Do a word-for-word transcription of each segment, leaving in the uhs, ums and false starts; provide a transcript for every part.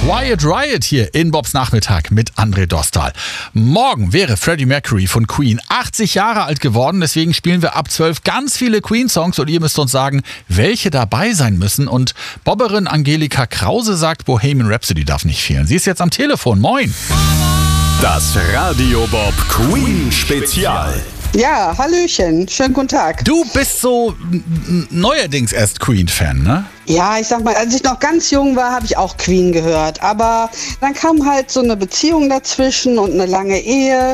Quiet Riot hier in Bobs Nachmittag mit André Dostal. Morgen wäre Freddie Mercury von Queen achtzig Jahre alt geworden, deswegen spielen wir ab zwölf ganz viele Queen-Songs und ihr müsst uns sagen, welche dabei sein müssen. Und Bobberin Angelika Krause sagt, Bohemian Rhapsody darf nicht fehlen. Sie ist jetzt am Telefon. Moin! Das Radio Bob Queen Spezial. Ja, hallöchen, schönen guten Tag. Du bist so n- neuerdings erst Queen-Fan, ne? Ja, ich sag mal, als ich noch ganz jung war, habe ich auch Queen gehört. Aber dann kam halt so eine Beziehung dazwischen und eine lange Ehe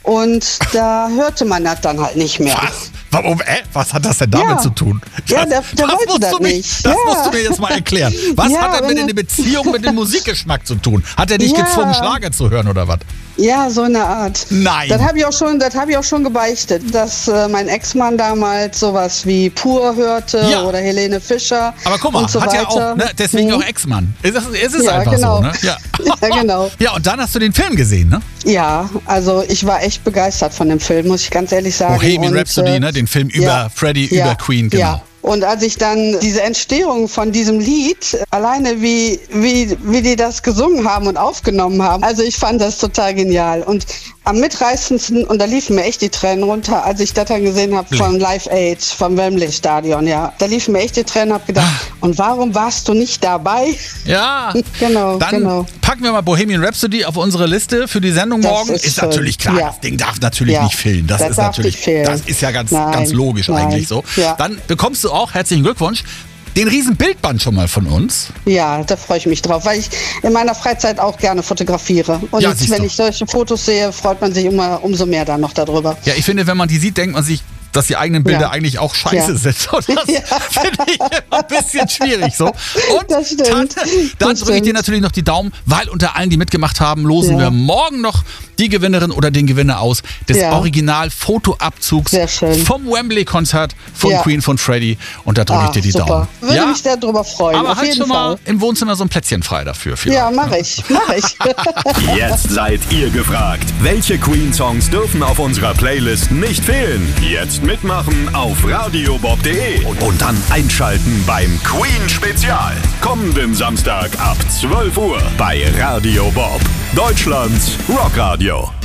und da hörte man das dann halt nicht mehr. Was? Warum, äh, was hat das denn damit Ja. zu tun? Ja, der- der das wollte musst das du mir, nicht. Das Ja. musst du mir jetzt mal erklären. Was Ja, hat das wenn mit er- einer Beziehung mit dem Musikgeschmack zu tun? Hat er dich Ja. gezwungen, Schlager zu hören oder was? Ja, so eine Art. Nein. Das habe ich auch schon, das habe ich auch schon gebeichtet, dass äh, mein Ex-Mann damals sowas wie Pur hörte Ja. oder Helene Fischer. Aber guck mal, und so hat weiter. ja auch, ne, deswegen Hm. auch Ex-Mann. Es ist, es ist Ja, einfach genau. so, ne? Ja. Ja, genau. Ja, und dann hast du den Film gesehen, ne? Ja, also ich war echt begeistert von dem Film, muss ich ganz ehrlich sagen. Bohemian Und, Rhapsody, äh, ne? Den Film über ja, Freddie, ja, über Queen, genau. Ja. Und als ich dann diese Entstehung von diesem Lied, alleine wie, wie, wie die das gesungen haben und aufgenommen haben, also ich fand das total genial. Und am mitreißendsten, und da liefen mir echt die Tränen runter, als ich das dann gesehen habe von Live Aid, vom Wembley Stadion, ja. Da liefen mir echt die Tränen, hab gedacht, und warum warst du nicht dabei? Ja, Genau, dann genau. packen wir mal Bohemian Rhapsody auf unsere Liste für die Sendung Das morgen. ist Ist, schön. natürlich klar, Ja. das Ding darf natürlich Ja. nicht fehlen. Das, Das ist darf natürlich, nicht fehlen. das ist ja ganz, Nein, ganz logisch nein. eigentlich so. Ja. Dann bekommst du auch, herzlichen Glückwunsch, den riesen Bildband schon mal von uns. Ja, da freue ich mich drauf, weil ich in meiner Freizeit auch gerne fotografiere. Und Ja, siehst wenn du. ich solche Fotos sehe, freut man sich immer umso mehr dann noch darüber. Ja, ich finde, wenn man die sieht, denkt man sich, dass die eigenen Bilder Ja. eigentlich auch scheiße Ja. sind. Und das Ja. finde ich immer ein bisschen schwierig. So. Und Das stimmt. dann, dann Das drücke ich dir stimmt. natürlich noch die Daumen, weil unter allen, die mitgemacht haben, losen Ja. wir morgen noch die Gewinnerin oder den Gewinner aus des Ja. Original-Fotoabzugs Sehr schön. vom Wembley-Konzert von Ja. Queen, von Freddie. Und da drücke ich Ah, dir die super. Daumen. Würde ja, mich sehr darüber freuen. aber auf halt jeden schon mal Fall. im Wohnzimmer so ein Plätzchen frei dafür. vielleicht. Ja, mache ich. Mach ich. Jetzt seid ihr gefragt. Welche Queen-Songs dürfen auf unserer Playlist nicht fehlen? Jetzt mitmachen auf radiobob punkt de und, und dann einschalten beim Queen Spezial. Kommenden Samstag ab zwölf Uhr bei Radio Bob, Deutschlands Rockradio.